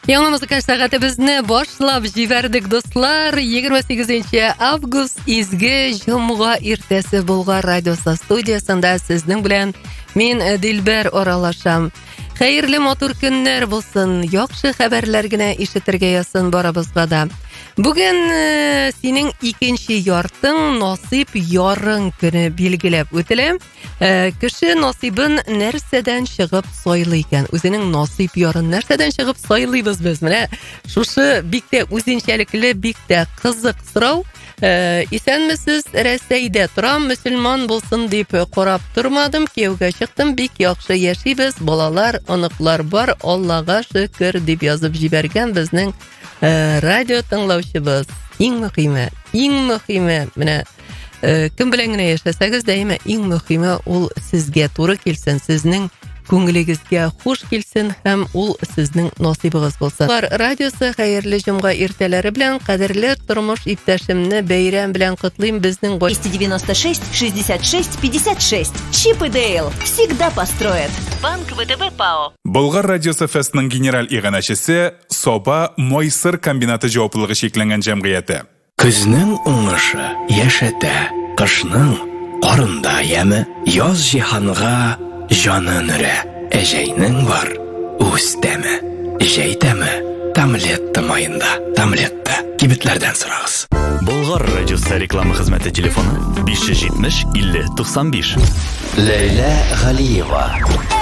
Яңа музыка сәгатебезне башлап җибәрдек, дуслар. 28 август изге җомга иртәсе булган радиосы студиясында сезнең белән мин Дилбәр аралашам. Хәерле матур көннәр булсын, яхшы хәбәрләр генә ишетергә ясын барыбызга да. Бүген синең икенче яртың насыйп ярың көне билгеләп үтелә. Кеше насыйбын нәрсәдән чыгып сайлый икән? Үзенең насыйп ярын нәрсәдән чыгып сайлыйбыз без? Менә шушы бик тә үзенчәлекле, бик тә кызык сорау. Исәнмесез, Рәсәйдә торам, мөселман булсын дип карап тормадым, кияүгә чыктым, бик яхшы яшибез, балалар, оныклар бар, Аллага шөкер дип язып җибәргән безнең радио тыңлаучыбыз. Иң мөһиме, менә кем белән генә яшәсәгез дә, иң мөһиме ул сезгә туры килсен, сезнең күңелегезгә хуш килсен һәм ул сезнең насыйбыгыз булсын. Радиосы хәерле җомга иртәләре белән кадерле тормыш иптәшемне бәйрәм белән котлыйм. Безнең 296 66 56. Чип и Дейл всегда построят. Банк ВТБ ПАО. Болгар радиосы фестның генераль иганәчесе Соба Мойсыр комбинаты җаваплылыгы шикләнгән җәмгыяте. Көзнең уңышы яшәтә, кышның карында яме, яз җиһанга жаны нөрә, әҗәйнең бар үз тәме, әҗәй тәме Тамлетта майында, Тамлетта кибетләрдән сорагыз. Болгар радиосы реклама хезмәте телефоны 570 50 95. Ләйлә Галиева